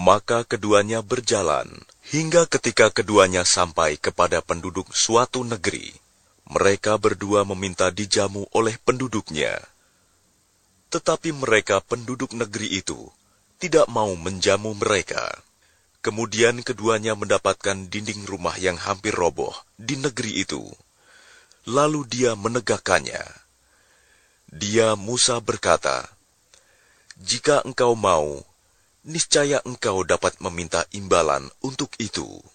Maka keduanya berjalan, hingga ketika keduanya sampai kepada penduduk suatu negeri. Mereka berdua meminta dijamu oleh penduduknya. Tetapi mereka penduduk negeri itu tidak mau menjamu mereka. Kemudian keduanya mendapatkan dinding rumah yang hampir roboh di negeri itu. Lalu dia menegakkannya. Dia, Musa, berkata, "Jika engkau mau, niscaya engkau dapat meminta imbalan untuk itu."